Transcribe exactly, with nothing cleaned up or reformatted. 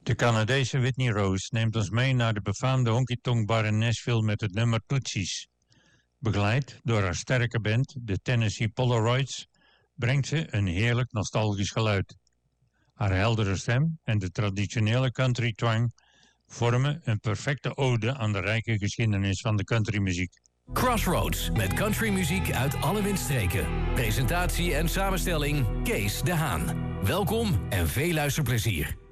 De Canadese Whitney Rose neemt ons mee naar de befaamde honky-tonk bar in Nashville met het nummer Tootsies. Begeleid door haar sterke band, de Tennessee Polaroids, brengt ze een heerlijk nostalgisch geluid. Haar heldere stem en de traditionele country twang vormen een perfecte ode aan de rijke geschiedenis van de countrymuziek. Crossroads met countrymuziek uit alle windstreken. Presentatie en samenstelling Kees de Haan. Welkom en veel luisterplezier.